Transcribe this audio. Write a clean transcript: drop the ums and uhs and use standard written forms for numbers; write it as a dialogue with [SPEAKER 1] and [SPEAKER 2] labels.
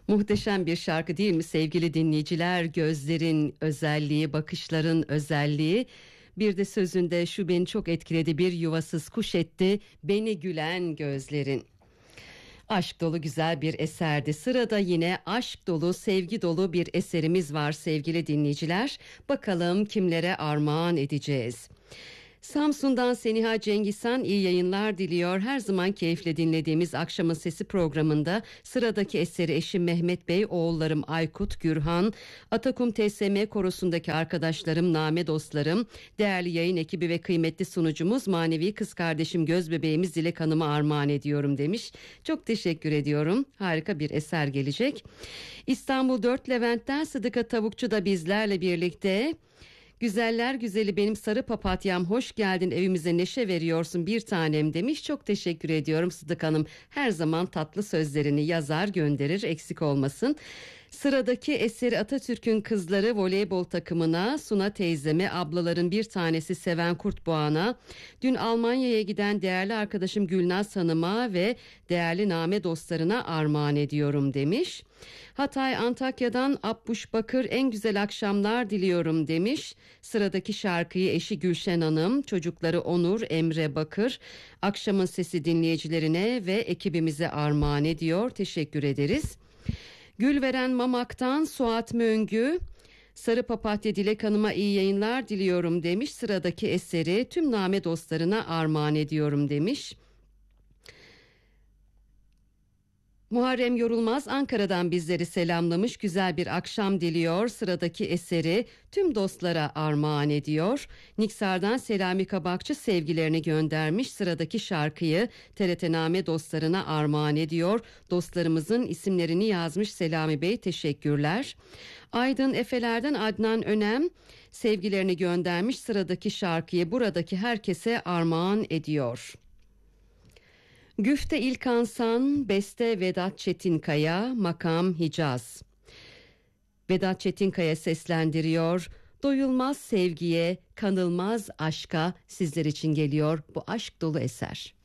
[SPEAKER 1] Muhteşem bir şarkı değil mi sevgili dinleyiciler? Gözlerin özelliği, bakışların özelliği. Bir de sözünde şu beni çok etkiledi: bir yuvasız kuş etti beni gülen gözlerin. Aşk dolu güzel bir eserdi. Sırada yine aşk dolu, sevgi dolu bir eserimiz var sevgili dinleyiciler. Bakalım kimlere armağan edeceğiz? Samsun'dan Seniha Cengizhan iyi yayınlar diliyor. Her zaman keyifle dinlediğimiz Akşamın Sesi programında sıradaki eseri eşim Mehmet Bey, oğullarım Aykut, Gürhan, Atakum TSM korosundaki arkadaşlarım, name dostlarım, değerli yayın ekibi ve kıymetli sunucumuz, manevi kız kardeşim, göz bebeğimiz Dilek Hanım'a armağan ediyorum demiş. Çok teşekkür ediyorum. Harika bir eser gelecek. İstanbul 4 Levent'ten Sıdıka Tavukçu da bizlerle birlikte. Güzeller güzeli benim sarı papatyam, hoş geldin evimize, neşe veriyorsun bir tanem demiş. Çok teşekkür ediyorum Sıdık Hanım. Her zaman tatlı sözlerini yazar gönderir, eksik olmasın. Sıradaki eseri Atatürk'ün Kızları voleybol takımına, Suna teyzeme, ablaların bir tanesi Seven Kurtboğan'a, dün Almanya'ya giden değerli arkadaşım Gülnaz Hanım'a ve değerli name dostlarına armağan ediyorum demiş. Hatay Antakya'dan Abbuş Bakır en güzel akşamlar diliyorum demiş. Sıradaki şarkıyı eşi Gülşen Hanım, çocukları Onur, Emre Bakır, Akşamın Sesi dinleyicilerine ve ekibimize armağan ediyor. Teşekkür ederiz. Gülveren Mamak'tan Suat Möngü, sarı papatya Dilek Hanım'a iyi yayınlar diliyorum demiş. Sıradaki eseri tüm name dostlarına armağan ediyorum demiş. Muharrem Yorulmaz Ankara'dan bizleri selamlamış, güzel bir akşam diliyor. Sıradaki eseri tüm dostlara armağan ediyor. Niksar'dan Selami Kabakçı sevgilerini göndermiş. Sıradaki şarkıyı TRT Name dostlarına armağan ediyor. Dostlarımızın isimlerini yazmış Selami Bey, teşekkürler. Aydın Efeler'den Adnan Önem sevgilerini göndermiş. Sıradaki şarkıyı buradaki herkese armağan ediyor. Güfte İlkansan, beste Vedat Çetinkaya, makam Hicaz. Vedat Çetinkaya seslendiriyor. Doyulmaz sevgiye, kanılmaz aşka sizler için geliyor bu aşk dolu eser.